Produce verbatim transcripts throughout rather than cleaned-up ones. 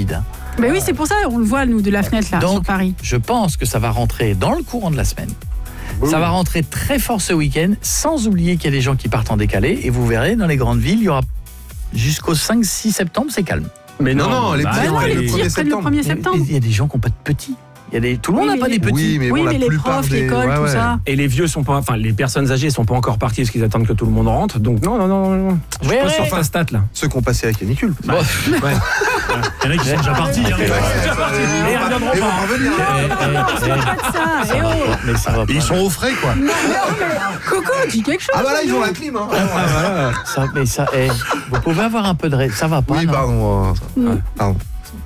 Covid. Hein. Mais oui, c'est pour ça, on le voit, nous, de la fenêtre, là, Donc, sur Paris. je pense que ça va rentrer dans le courant de la semaine. Oui. Ça va rentrer très fort ce week-end, sans oublier qu'il y a des gens qui partent en décalé. Et vous verrez, dans les grandes villes, il y aura jusqu'au cinq six septembre, c'est calme. Mais non, non, les bah, petits, non, les les petits reprennent le premier septembre. Il y a des gens qui n'ont pas de petits. Il y a des... Tout le monde n'a oui, pas les... des petits. Oui, mais, oui, bon, mais la les profs, des... l'école, ouais, tout ouais. ça. Et les vieux sont pas, enfin les personnes âgées sont pas encore parties parce qu'ils attendent que tout le monde rentre. Donc non, non, non, non. Je ouais, suis pas ouais. sur ta stat là. Ceux qui ont passé la canicule. Bah, ouais. Il y en a qui sont déjà partis. Hein. Ouais, Et ils reviendront ils vont pas. revenir. Non, non, c'est pas de ça. Eh oh. Mais ça va pas. Ils sont au frais, quoi. Non, mais Coco, dis quelque chose. Ah bah là, ils ont la clim. Hein. Ah, voilà. Ça, mais ça, eh, vous pouvez avoir un peu de... ré- Ça va pas, Oui, non pardon. euh, Pardon.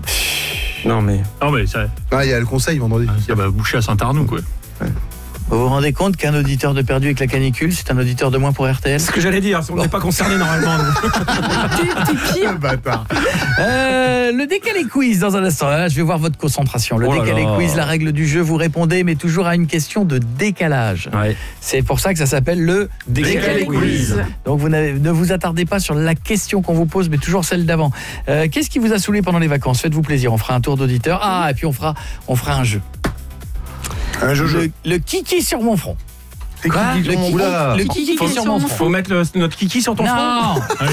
Non mais. Non, mais ça, Ah, il y a le conseil vendredi. ça va boucher à Saint-Arnoux, quoi. Vous vous rendez compte qu'un auditeur de perdu avec la canicule, c'est un auditeur de moins pour R T L? C'est ce que j'allais dire. On n'est pas concerné normalement. T'es pire. Bâtard. Euh, le décalé quiz dans un instant. Là, je vais voir votre concentration. Le Oh là décalé là. quiz, la règle du jeu, vous répondez, mais toujours à une question de décalage. Ouais. C'est pour ça que ça s'appelle le Décalé quiz. Donc vous n'avez- ne vous attardez pas sur la question qu'on vous pose, mais toujours celle d'avant. Euh, Qu'est-ce qui vous a saoulé pendant les vacances? Faites-vous plaisir. On fera un tour d'auditeur. Ah, et puis on fera, on fera un jeu. Un jeu, jeu. Le, le kiki sur mon front. Quoi Le kiki, Oula. le kiki Kiki sur mon front. Faut mettre le- notre kiki sur ton front. Non.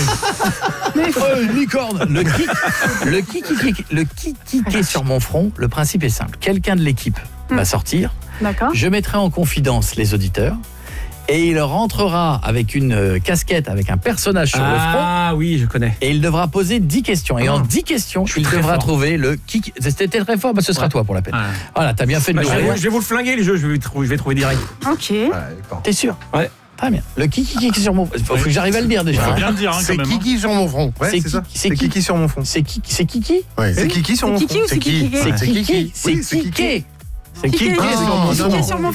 Mais Oh, une licorne. Le kiki, le kiki, le kiki qui est sur mon front. Le principe est simple. Quelqu'un de l'équipe va sortir. D'accord. Je mettrai en confidence les auditeurs et il rentrera avec une euh, casquette avec un personnage sur le front Ah oui, je connais. et il devra poser dix questions. Et Ah. en dix questions, Je suis il très devra fort. trouver le kiki. C'était très fort, bah ce sera Ouais. toi pour la peine. Ouais. Voilà, t'as bien fait de Bah, nous je, vais, répondre. je vais vous le flinguer les jeux. Je vais, trou- je vais trouver direct. Ok. Ouais, d'accord. T'es sûr? Ouais. Très bien. Le kiki qui est sur mon front. Faut que j'arrive à le dire déjà. Faut hein. bien le dire, hein, quand C'est même. hein. Kiki sur mon front. Ouais, C'est c'est ça. qui- c'est C'est qui- Kiki sur mon front. C'est qui C'est Kiki Ouais, c'est Kiki sur C'est mon Kiki front. ou c'est Kiki C'est Ouais. Kiki. C'est Oui, c'est Kiki. C'est Kiki Kiki. sur Ah, mon non, front. non. Sur mon